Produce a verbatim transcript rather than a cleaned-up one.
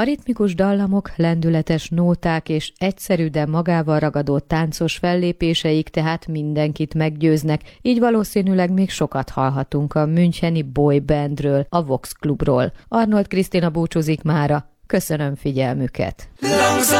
A ritmikus dallamok, lendületes nóták és egyszerű, de magával ragadó táncos fellépéseik tehát mindenkit meggyőznek, így valószínűleg még sokat hallhatunk a müncheni boy bandről, a Vox Klubról. Arnold Krisztina búcsúzik mára, köszönöm figyelmüket!